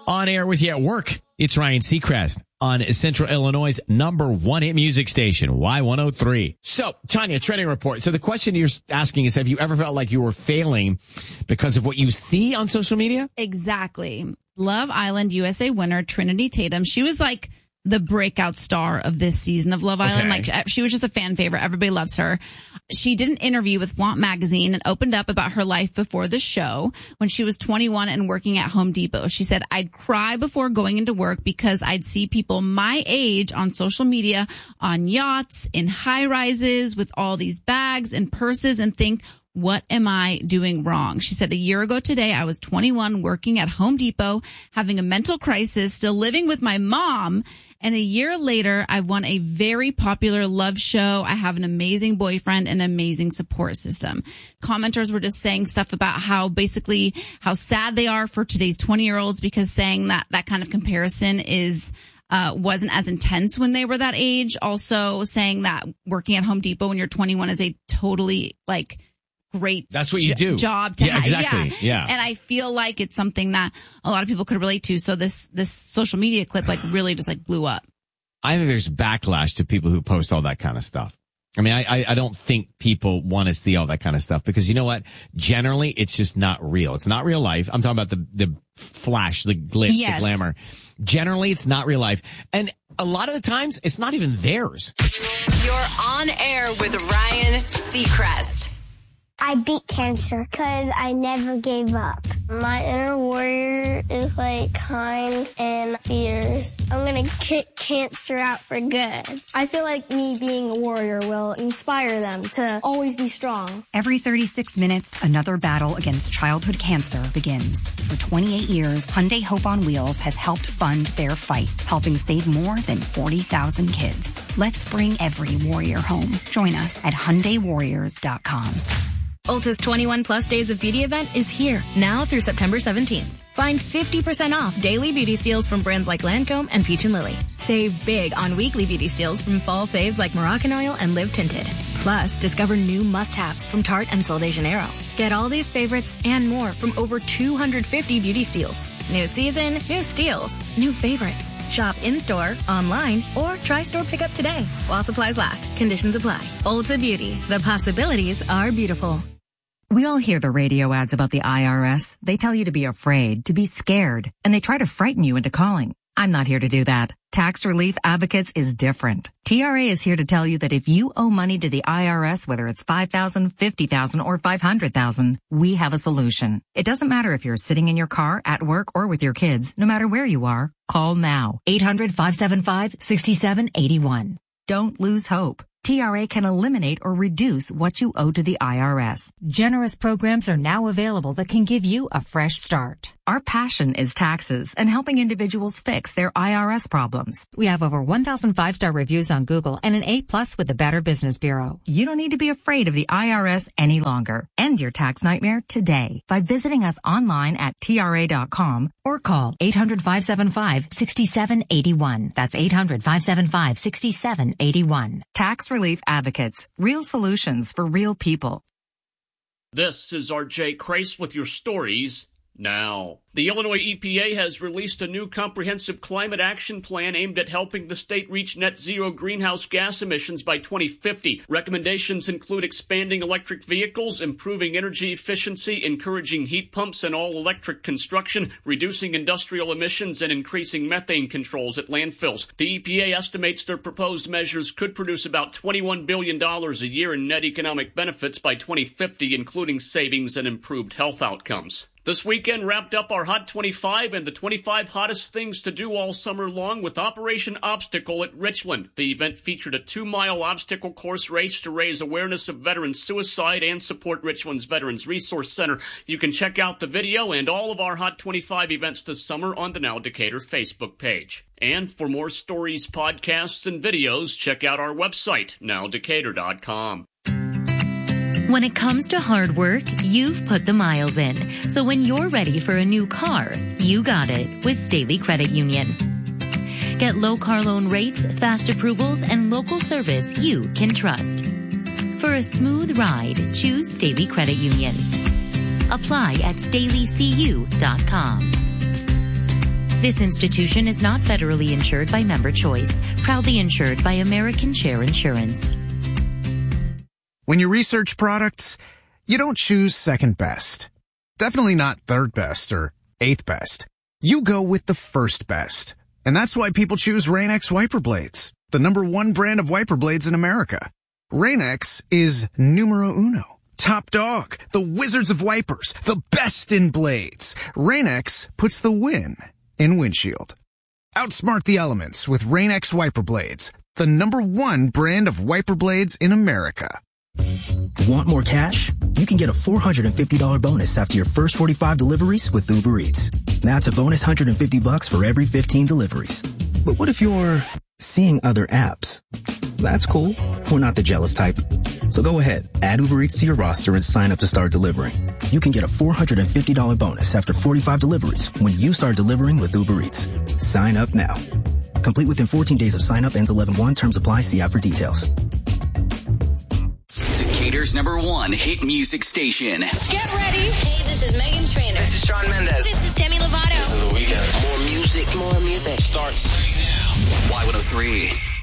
On air with you at work. It's Ryan Seacrest on Central Illinois' #1 hit music station, Y103. So, Tanya, trending report. So the question you're asking is, have you ever felt like you were failing because of what you see on social media? Exactly. Love Island USA winner Trinity Tatum. She was like the breakout star of this season of Love Island. Okay. Like, she was just a fan favorite. Everybody loves her. She did an interview with Flaunt magazine and opened up about her life before the show when she was 21 and working at Home Depot. She said, I'd cry before going into work because I'd see people my age on social media on yachts, in high rises with all these bags and purses and think, what am I doing wrong? She said, a year ago today, I was 21 working at Home Depot, having a mental crisis, still living with my mom. And a year later, I won a very popular love show. I have an amazing boyfriend and an amazing support system. Commenters were just saying stuff about how sad they are for today's 20-year-olds because saying that kind of comparison wasn't as intense when they were that age. Also saying that working at Home Depot when you're 21 is a totally great that's what you do job to have. Exactly. Yeah. And I feel like it's something that a lot of people could relate to. So this social media clip really just blew up. I think there's backlash to people who post all that kind of stuff. I mean, I don't think people want to see all that kind of stuff because you know what? Generally, it's just not real. It's not real life. I'm talking about the flash, the glitz, yes. The glamour. Generally, it's not real life. And a lot of the times, it's not even theirs. You're on air with Ryan Seacrest. I beat cancer because I never gave up. My inner warrior is kind and fierce. I'm going to kick cancer out for good. I feel like me being a warrior will inspire them to always be strong. Every 36 minutes, another battle against childhood cancer begins. For 28 years, Hyundai Hope on Wheels has helped fund their fight, helping save more than 40,000 kids. Let's bring every warrior home. Join us at HyundaiWarriors.com. Ulta's 21 Plus Days of Beauty event is here, now through September 17th. Find 50% off daily beauty steals from brands like Lancome and Peach & Lily. Save big on weekly beauty steals from fall faves like Moroccan Oil and Live Tinted. Plus, discover new must-haves from Tarte and Sol de Janeiro. Get all these favorites and more from over 250 beauty steals. New season, new steals, new favorites. Shop in-store, online, or try store pickup today. While supplies last, conditions apply. Ulta Beauty, the possibilities are beautiful. We all hear the radio ads about the IRS. They tell you to be afraid, to be scared, and they try to frighten you into calling. I'm not here to do that. Tax Relief Advocates is different. TRA is here to tell you that if you owe money to the IRS, whether it's $5,000, $50,000, or $500,000, we have a solution. It doesn't matter if you're sitting in your car, at work, or with your kids. No matter where you are, call now. 800-575-6781. Don't lose hope. TRA can eliminate or reduce what you owe to the IRS. Generous programs are now available that can give you a fresh start. Our passion is taxes and helping individuals fix their IRS problems. We have over 1,000 5-star reviews on Google and an A+ with the Better Business Bureau. You don't need to be afraid of the IRS any longer. End your tax nightmare today by visiting us online at TRA.com or call 800-575-6781. That's 800-575-6781. Tax Relief Advocates. Real solutions for real people. This is R.J. Crace with your stories now. The Illinois EPA has released a new comprehensive climate action plan aimed at helping the state reach net zero greenhouse gas emissions by 2050. Recommendations include expanding electric vehicles, improving energy efficiency, encouraging heat pumps and all-electric construction, reducing industrial emissions, and increasing methane controls at landfills. The EPA estimates their proposed measures could produce about $21 billion a year in net economic benefits by 2050, including savings and improved health outcomes. This weekend wrapped up our Hot 25 and the 25 hottest things to do all summer long with Operation Obstacle at Richland. The event featured a 2-mile obstacle course race to raise awareness of veteran suicide and support Richland's Veterans Resource Center. You can check out the video and all of our Hot 25 events this summer on the Now Decatur Facebook page. And for more stories, podcasts, and videos, check out our website, nowdecatur.com. When it comes to hard work, you've put the miles in. So when you're ready for a new car, you got it with Staley Credit Union. Get low car loan rates, fast approvals, and local service you can trust. For a smooth ride, choose Staley Credit Union. Apply at StaleyCU.com. This institution is not federally insured by Member Choice, proudly insured by American Share Insurance. When you research products, you don't choose second best. Definitely not third best or eighth best. You go with the first best. And that's why people choose Rain-X wiper blades, the #1 brand of wiper blades in America. Rain-X is numero uno. Top dog, the wizards of wipers, the best in blades. Rain-X puts the win in windshield. Outsmart the elements with Rain-X wiper blades, the #1 brand of wiper blades in America. Want more cash? You can get a $450 bonus after your first 45 deliveries with Uber Eats. That's a bonus $150 for every 15 deliveries. But what if you're seeing other apps? That's cool. We're not the jealous type. So go ahead, add Uber Eats to your roster and sign up to start delivering. You can get a $450 bonus after 45 deliveries when you start delivering with Uber Eats. Sign up now. Complete within 14 days of sign up, ends 11/1. Terms apply. See app for details. Decatur's #1 hit music station. Get ready. Hey, this is Megan Trainor. This is Shawn Mendes. This is Demi Lovato. This is The Weeknd. More music. More music. Starts now. Y103.